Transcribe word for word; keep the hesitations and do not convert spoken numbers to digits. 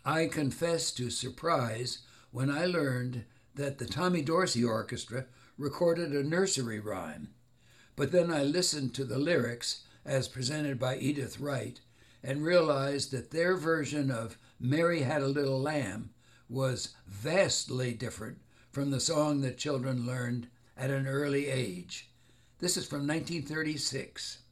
I confess to surprise when I learned that the Tommy Dorsey Orchestra recorded a nursery rhyme. But then I listened to the lyrics as presented by Edith Wright and realized that their version of Mary Had a Little Lamb was vastly different from the song that children learned at an early age. This is from nineteen thirty-six.